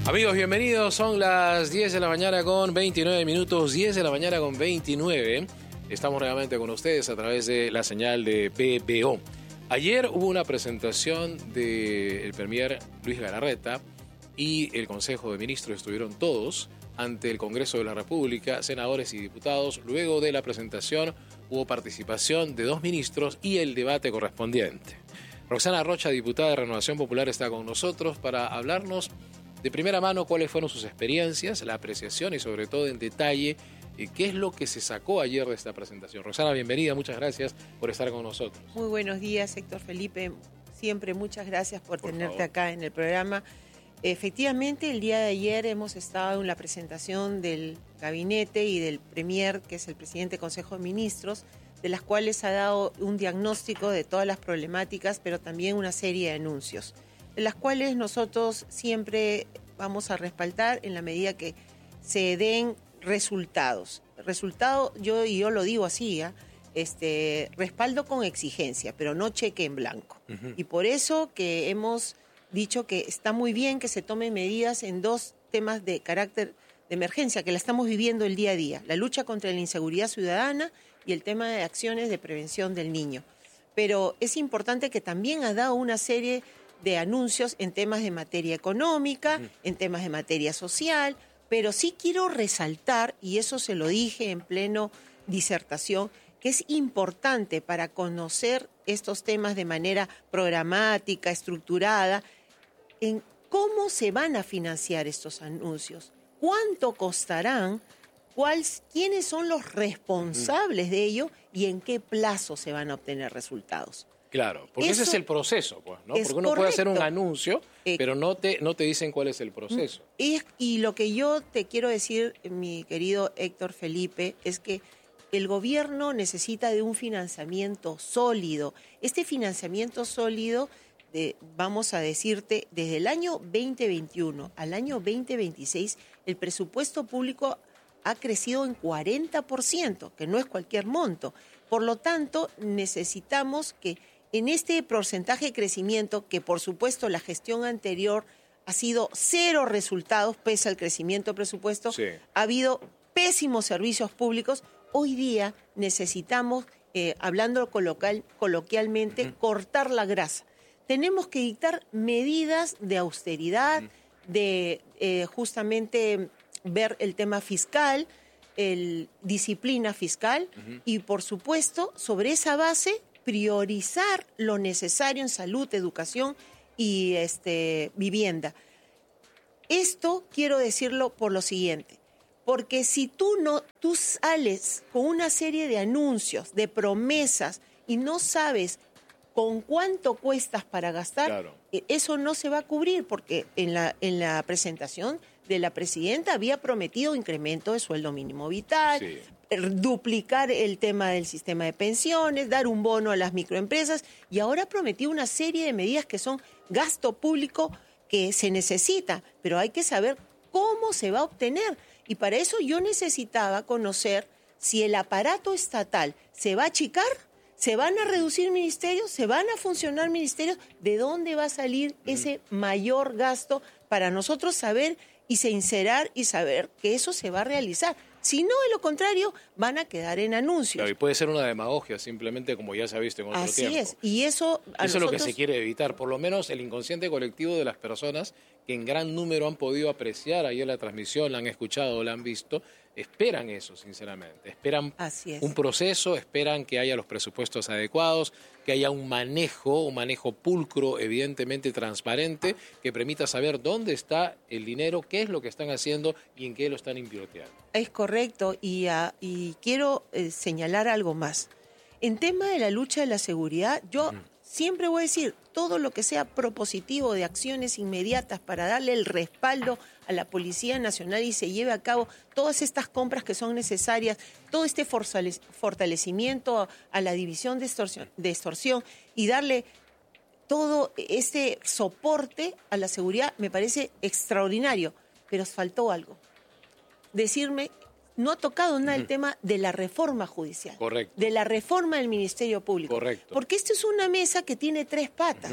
Amigos, bienvenidos. Son las 10 de la mañana con 29 minutos, 10 de la mañana con 29. Estamos nuevamente con ustedes a través de la señal de PBO. Ayer hubo una presentación del premier Luis Galarreta y el Consejo de Ministros estuvieron todos ante el Congreso de la República, senadores y diputados. Luego de la presentación hubo participación de 2 ministros y el debate correspondiente. Roxana Rocha, diputada de Renovación Popular, está con nosotros para hablarnos de primera mano cuáles fueron sus experiencias, la apreciación y sobre todo en detalle qué es lo que se sacó ayer de esta presentación. Roxana, bienvenida, muchas gracias por estar con nosotros. Muy buenos días, Héctor Felipe. Siempre muchas gracias por tenerte favor. acá en el programa. Efectivamente, el día de ayer hemos estado en la presentación del gabinete y del premier, que es el presidente del Consejo de Ministros, de las cuales ha dado un diagnóstico de todas las problemáticas, pero también una serie de anuncios, de las cuales nosotros siempre vamos a respaldar en la medida que se den resultados. Resultado, yo lo digo así, respaldo con exigencia, pero no cheque en blanco. Y por eso que hemos dicho que está muy bien que se tomen medidas en 2 temas de carácter de emergencia, que la estamos viviendo el día a día: la lucha contra la inseguridad ciudadana y el tema de acciones de prevención del niño. Pero es importante que también ha dado una serie de anuncios en temas de materia económica, en temas de materia social, pero sí quiero resaltar, y eso se lo dije en pleno disertación, que es importante para conocer estos temas de manera programática, estructurada, en cómo se van a financiar estos anuncios, cuánto costarán, quiénes son los responsables de ello y en qué plazo se van a obtener resultados. Claro, porque ese es el proceso, pues, ¿no? Porque uno puede hacer un anuncio, pero no te dicen cuál es el proceso. Y lo que yo te quiero decir, mi querido Héctor Felipe, es que el gobierno necesita de un financiamiento sólido. Este financiamiento sólido, vamos a decirte, desde el año 2021 al año 2026, el presupuesto público ha crecido en 40%, que no es cualquier monto. Por lo tanto, necesitamos que en este porcentaje de crecimiento, que por supuesto la gestión anterior ha sido 0 resultados, pese al crecimiento del presupuesto, Sí. Ha habido pésimos servicios públicos. Hoy día necesitamos, hablando coloquialmente, cortar la grasa. Tenemos que dictar medidas de austeridad, de justamente ver el tema fiscal, disciplina fiscal, y por supuesto, sobre esa base, priorizar lo necesario en salud, educación y vivienda. Esto quiero decirlo por lo siguiente, porque si tú sales con una serie de anuncios, de promesas, y no sabes con cuánto cuestas para gastar, claro, eso no se va a cubrir, porque en la presentación de la presidenta había prometido incremento de sueldo mínimo vital, sí, duplicar el tema del sistema de pensiones, dar un bono a las microempresas, y ahora prometió una serie de medidas que son gasto público que se necesita, pero hay que saber cómo se va a obtener. Y para eso yo necesitaba conocer si el aparato estatal se va a achicar, se van a reducir ministerios, se van a funcionar ministerios, ¿de dónde va a salir ese mayor gasto para nosotros saber y sincerar y saber que eso se va a realizar? Si no, de lo contrario, van a quedar en anuncios. Claro, y puede ser una demagogia, simplemente como ya se ha visto en otro tiempo. Así es, y eso es lo que se quiere evitar, por lo menos el inconsciente colectivo de las personas que en gran número han podido apreciar ayer la transmisión, la han escuchado, la han visto, esperan eso, sinceramente. Esperan un proceso, esperan que haya los presupuestos adecuados, que haya un manejo pulcro, evidentemente transparente, que permita saber dónde está el dinero, qué es lo que están haciendo y en qué lo están invirtiendo. Es correcto, y quiero señalar algo más. En tema de la lucha de la seguridad, yo siempre voy a decir, todo lo que sea propositivo de acciones inmediatas para darle el respaldo a la Policía Nacional y se lleve a cabo todas estas compras que son necesarias, todo este fortalecimiento a la división de extorsión y darle todo este soporte a la seguridad, me parece extraordinario. Pero faltó algo. Decirme, no ha tocado nada el tema de la reforma judicial. Correcto. De la reforma del Ministerio Público. Correcto. Porque esta es una mesa que tiene 3 patas.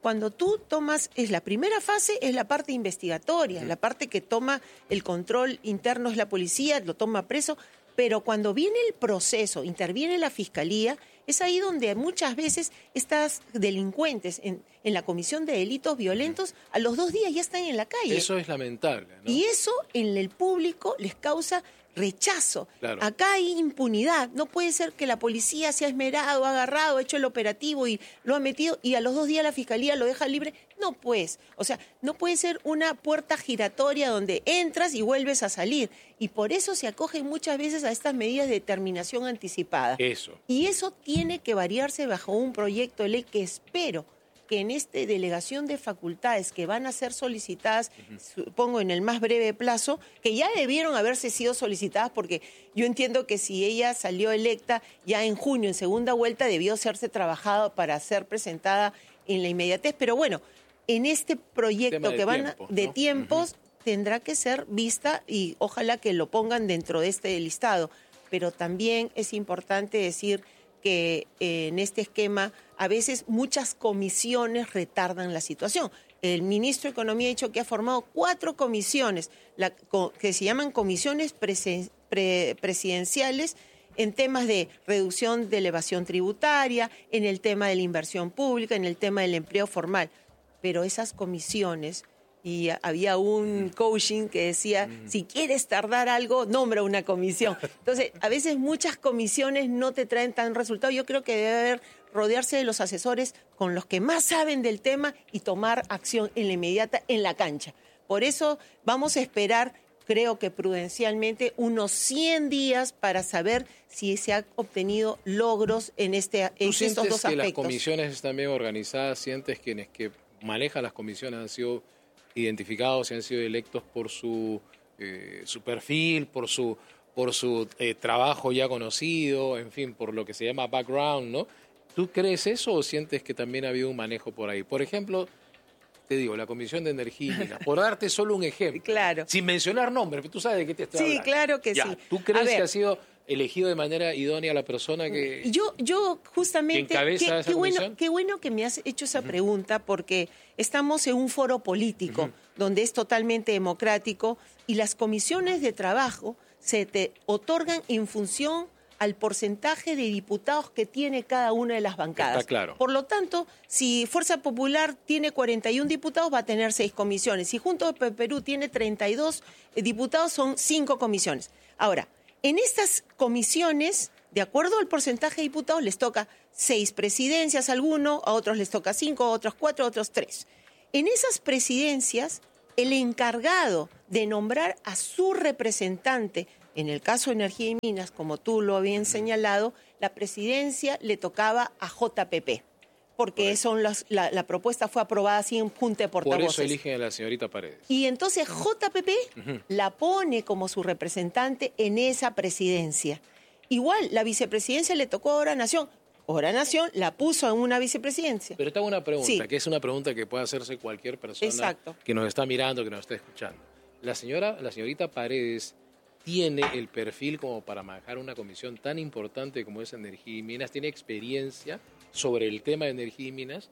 cuando tú tomas, es la primera fase, es la parte investigatoria, la parte que toma el control interno es la policía, lo toma preso, pero cuando viene el proceso, interviene la fiscalía, es ahí donde muchas veces estas delincuentes en la comisión de delitos violentos a los 2 días ya están en la calle. Eso es lamentable, ¿no? Y eso en el público les causa rechazo. Claro. Acá hay impunidad. No puede ser que la policía se ha esmerado, ha agarrado, ha hecho el operativo y lo ha metido y a los 2 días la fiscalía lo deja libre. No, pues. O sea, no puede ser una puerta giratoria donde entras y vuelves a salir. Y por eso se acogen muchas veces a estas medidas de determinación anticipada. Eso. Y eso tiene que variarse bajo un proyecto de ley que espero que en esta delegación de facultades que van a ser solicitadas, supongo en el más breve plazo, que ya debieron haberse sido solicitadas, porque yo entiendo que si ella salió electa ya en junio, en segunda vuelta, debió serse trabajado para ser presentada en la inmediatez. Pero bueno, en este proyecto que van de tiempos, tendrá que ser vista y ojalá que lo pongan dentro de este listado. Pero también es importante decir que en este esquema a veces muchas comisiones retardan la situación. El ministro de Economía ha dicho que ha formado 4 comisiones que se llaman comisiones presidenciales en temas de reducción de elevación tributaria, en el tema de la inversión pública, en el tema del empleo formal. Pero esas comisiones, y había un coaching que decía, si quieres tardar algo, nombra una comisión. Entonces, a veces muchas comisiones no te traen tan resultado. Yo creo que debe haber rodearse de los asesores con los que más saben del tema y tomar acción en la inmediata en la cancha. Por eso vamos a esperar, creo que prudencialmente, unos 100 días para saber si se han obtenido logros en estos dos aspectos. ¿Tú sientes que las comisiones están bien organizadas? ¿Sientes quienes que manejan las comisiones han sido identificados y han sido electos por su perfil, por su trabajo ya conocido, en fin, por lo que se llama background, ¿no? ¿Tú crees eso o sientes que también ha habido un manejo por ahí? Por ejemplo, te digo, la Comisión de Energía y Minas, por darte solo un ejemplo, claro, sin mencionar nombres, pero tú sabes de qué te estoy hablando. Sí, claro que ya, sí. ¿Tú crees que ha sido elegido de manera idónea la persona que Yo justamente, que encabeza esa comisión? Qué bueno que me has hecho esa pregunta, porque estamos en un foro político donde es totalmente democrático y las comisiones de trabajo se te otorgan en función al porcentaje de diputados que tiene cada una de las bancadas. Está claro. Por lo tanto, si Fuerza Popular tiene 41 diputados, va a tener 6 comisiones. Si Juntos por Perú tiene 32 diputados, son 5 comisiones. Ahora, en estas comisiones, de acuerdo al porcentaje de diputados, les toca 6 presidencias a alguno, a otros les toca 5, a otros 4, a otros 3. En esas presidencias, el encargado de nombrar a su representante, en el caso de Energía y Minas, como tú lo habías señalado, la presidencia le tocaba a JPP, porque la propuesta fue aprobada así en junta de portavoces. Por eso eligen a la señorita Paredes. Y entonces JPP la pone como su representante en esa presidencia. Igual, la vicepresidencia le tocó a Hora Nación. Hora Nación la puso en una vicepresidencia. Pero te hago una pregunta, Sí. que es una pregunta que puede hacerse cualquier persona Exacto. que nos está mirando, que nos está escuchando. La señorita Paredes tiene el perfil como para manejar una comisión tan importante como es Energía y Minas, tiene experiencia sobre el tema de Energía y Minas.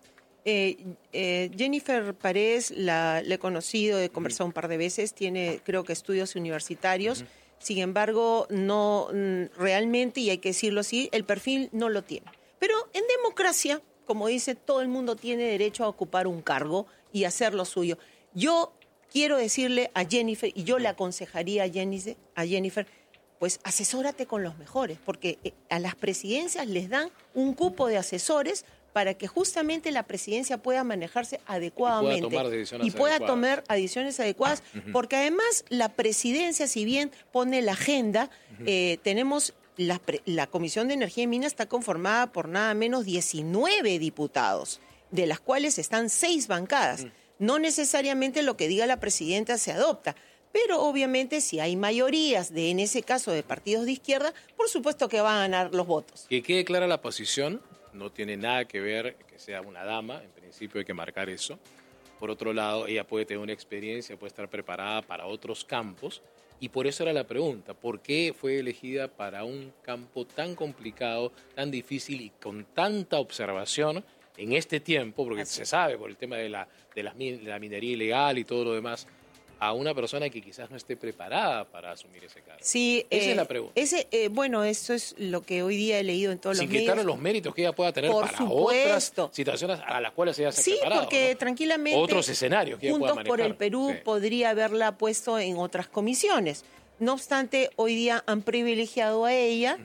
Jennifer Paredes la he conocido, he conversado un par de veces, tiene creo que estudios universitarios, sin embargo no realmente, y hay que decirlo así, el perfil no lo tiene. Pero en democracia, como dice, todo el mundo tiene derecho a ocupar un cargo y hacer lo suyo. Yo quiero decirle a Jennifer, y yo le aconsejaría a Jennifer, pues asesórate con los mejores, porque a las presidencias les dan un cupo de asesores para que justamente la presidencia pueda manejarse adecuadamente y pueda tomar decisiones adecuadas, porque además la presidencia, si bien pone la agenda, tenemos la Comisión de Energía y Minas está conformada por nada menos 19 diputados, de las cuales están 6 bancadas. No necesariamente lo que diga la presidenta se adopta, pero obviamente si hay mayorías en ese caso de partidos de izquierda, por supuesto que van a ganar los votos. Que quede clara la posición, no tiene nada que ver que sea una dama, en principio hay que marcar eso. Por otro lado, ella puede tener una experiencia, puede estar preparada para otros campos, y por eso era la pregunta, ¿por qué fue elegida para un campo tan complicado, tan difícil y con tanta observación en este tiempo, porque se sabe por el tema de la minería ilegal y todo lo demás, a una persona que quizás no esté preparada para asumir ese cargo? Sí, esa es la pregunta. Bueno, eso es lo que hoy día he leído en todos los medios. Sin quitarle los méritos que ella pueda tener por para supuesto. otras situaciones a las cuales ella se ha preparado. Sí, porque ¿no? tranquilamente otros escenarios que ella pueda Juntos manejar. por el Perú podría haberla puesto en otras comisiones. No obstante, hoy día han privilegiado a ella.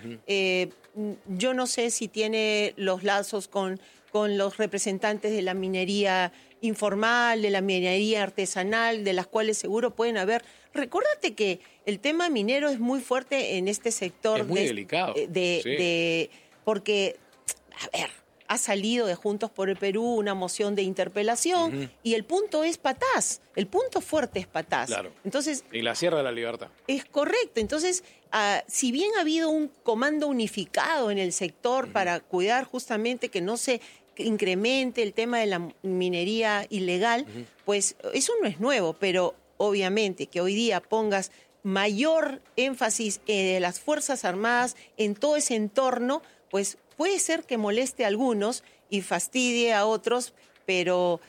Yo no sé si tiene los lazos con los representantes de la minería informal, de la minería artesanal, de las cuales seguro pueden haber. Recórdate que el tema minero es muy fuerte en este sector. Es muy delicado. Porque, a ver, ha salido de Juntos por el Perú una moción de interpelación y el punto es Patás. El punto fuerte es Patás. Claro. Entonces, y la Sierra de la Libertad. Es correcto. Entonces, si bien ha habido un comando unificado en el sector para cuidar justamente que no se incremente el tema de la minería ilegal, pues eso no es nuevo, pero obviamente que hoy día pongas mayor énfasis de las Fuerzas Armadas en todo ese entorno, pues puede ser que moleste a algunos y fastidie a otros, pero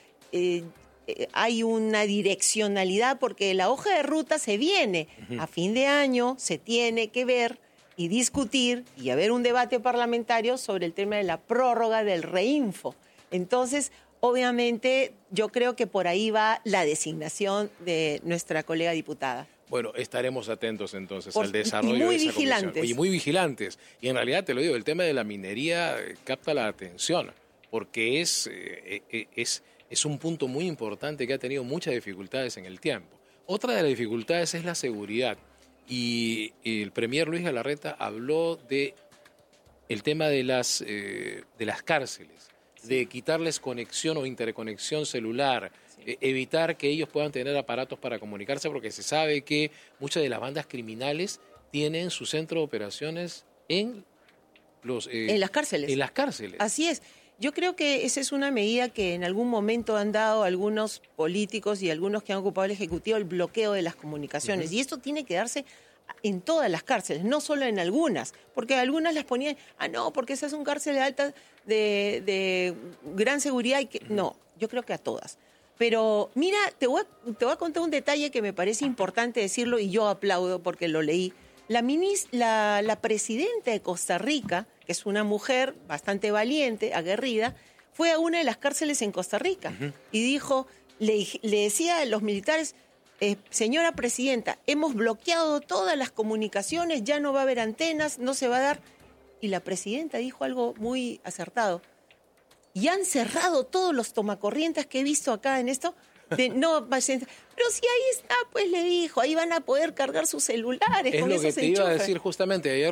hay una direccionalidad porque la hoja de ruta se viene. A fin de año se tiene que ver y discutir y haber un debate parlamentario sobre el tema de la prórroga del reinfo. Entonces, obviamente, yo creo que por ahí va la designación de nuestra colega diputada. Bueno, estaremos atentos entonces al desarrollo y muy de esa vigilantes. comisión. Y muy vigilantes. Y en realidad, te lo digo, el tema de la minería capta la atención, porque es un punto muy importante que ha tenido muchas dificultades en el tiempo. Otra de las dificultades es la seguridad. Y el premier Luis Galarreta habló de el tema de las cárceles, de quitarles conexión o interconexión celular, evitar que ellos puedan tener aparatos para comunicarse, porque se sabe que muchas de las bandas criminales tienen su centro de operaciones en las cárceles. En las cárceles. Así es. Yo creo que esa es una medida que en algún momento han dado algunos políticos y algunos que han ocupado el Ejecutivo, el bloqueo de las comunicaciones. Y esto tiene que darse en todas las cárceles, no solo en algunas, porque algunas las ponían, no, porque esa es un cárcel de alta, de gran seguridad. No, yo creo que a todas. Pero mira, te voy a contar un detalle que me parece importante decirlo y yo aplaudo porque lo leí. La presidenta de Costa Rica, que es una mujer bastante valiente, aguerrida, fue a una de las cárceles en Costa Rica y dijo, le decía a los militares, señora presidenta, hemos bloqueado todas las comunicaciones, ya no va a haber antenas, no se va a dar. Y la presidenta dijo algo muy acertado. Y han cerrado todos los tomacorrientes que he visto acá en esto. No, pero si ahí está, pues le dijo, ahí van a poder cargar sus celulares. Es con lo esos que te iba a enchufes. decir justamente ayer.